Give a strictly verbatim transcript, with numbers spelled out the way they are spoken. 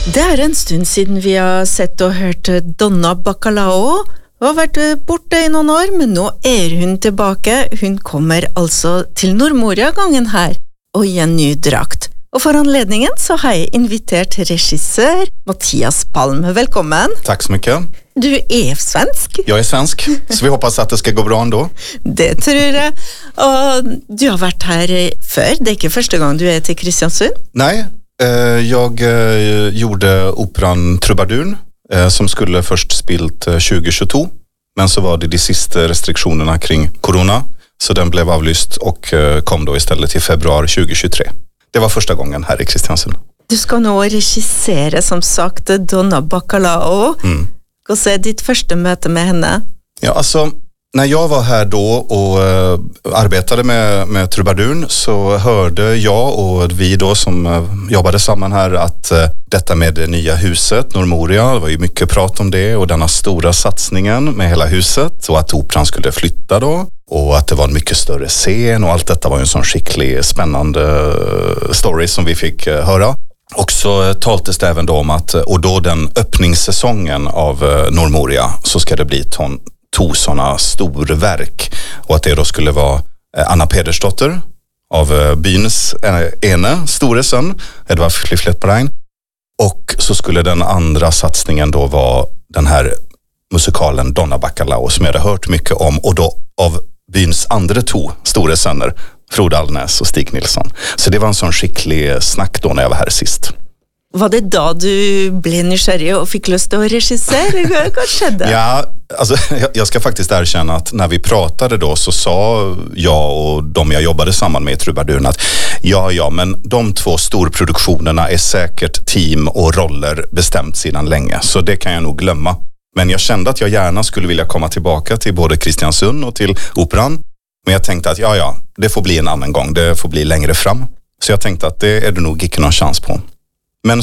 Det är en stund siden vi har sett och hört Donna Bacalao. Hun har vært borte i noen år, men nå er hun tilbake. Hun kommer altså til Nordmoria-gangen her, og i en ny drakt. Och för anledningen så har jag inviterat regissör Mattias Palm. Välkommen. Tack så mycket. Du är svensk. Jag är svensk, så vi hoppas att det ska gå bra ändå. Det tror jag. Och du har varit här förr. Det är inte första gången du är till Kristiansund. Nej, jag gjorde operan Trubadurn som skulle först spilt tjugo tjugotvå. Men så var det de sista restriktionerna kring corona. Så den blev avlyst och kom då istället till februari tjugo tjugotre. Det var första gången här i Kristiansund. Du ska nu regissera som sagt Donna Bacalao. Mm. Gå se ditt första möte med henne. Ja, alltså när jag var här då och uh, arbetade med, med Trubadurn så hörde jag och vi då som uh, jobbade samman här att uh, detta med det nya huset, Nordmoria, det var ju mycket prat om det och denna stora satsningen med hela huset och att operan skulle flytta då. Och att det var en mycket större scen och allt detta var en sån skicklig, spännande story som vi fick höra. Och så talades det även då om att, och då den öppningssäsongen av Nordmoria så ska det bli ton, to sådana storverk. Och att det då skulle vara Anna Pedersdotter av byns ene store son, Edvard Fliffletberein. Och så skulle den andra satsningen då vara den här musikalen Donna Bacalao som jag hade hört mycket om och då av byns andra två stora söner, Frode Alnäs och Stig Nilsson. Så det var en sån skicklig snack då när jag var här sist. Var det då du blev nysgjerrig och fick lust att regissera? Vad skedde? Ja, alltså jag ska faktiskt erkänna att när vi pratade då så sa jag och de jag jobbade samman med i Trubadurn att ja, ja, men de två storproduktionerna är säkert team och roller bestämt sedan länge. Så det kan jag nog glömma. Men jag kände att jag gärna skulle vilja komma tillbaka till både Kristiansund och till operan. Men jag tänkte att ja, ja, det får bli en annan gång. Det får bli längre fram. Så jag tänkte att det är det nog inte någon chans på.